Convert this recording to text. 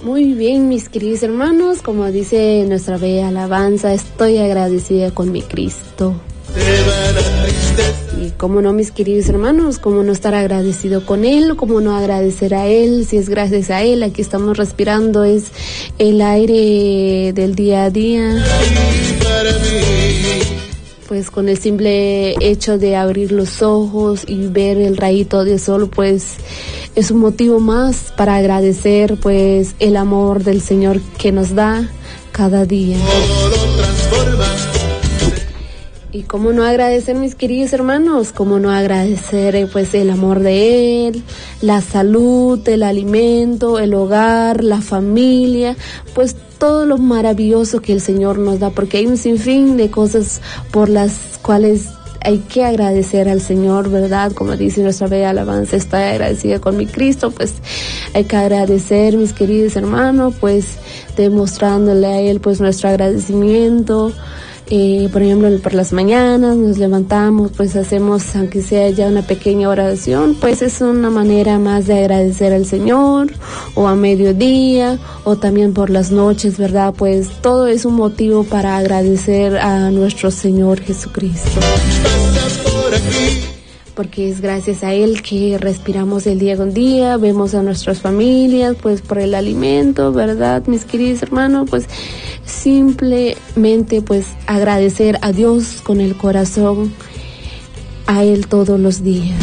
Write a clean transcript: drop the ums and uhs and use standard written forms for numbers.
Muy bien, mis queridos hermanos, como dice nuestra bella alabanza, estoy agradecida con mi Cristo. Y cómo no, mis queridos hermanos, cómo no estar agradecido con Él, cómo no agradecer a Él, si es gracias a Él, aquí estamos respirando, es el aire del día a día. Pues con el simple hecho de abrir los ojos y ver el rayito de sol, pues es un motivo más para agradecer pues el amor del Señor que nos da cada día. Y cómo no agradecer, mis queridos hermanos, cómo no agradecer pues el amor de Él, la salud, el alimento, el hogar, la familia, pues todo lo maravilloso que el Señor nos da, porque hay un sinfín de cosas por las cuales hay que agradecer al Señor, ¿verdad? Como dice nuestra bella alabanza, estoy agradecida con mi Cristo, pues hay que agradecer, mis queridos hermanos, pues demostrándole a Él pues nuestro agradecimiento. Por ejemplo, por las mañanas nos levantamos, pues hacemos, aunque sea ya una pequeña oración, pues es una manera más de agradecer al Señor, o a mediodía, o también por las noches, ¿verdad? Pues todo es un motivo para agradecer a nuestro Señor Jesucristo. Porque es gracias a Él que respiramos el día con día, vemos a nuestras familias, pues por el alimento, ¿verdad? Mis queridos hermanos, pues simplemente pues agradecer a Dios con el corazón, a Él todos los días.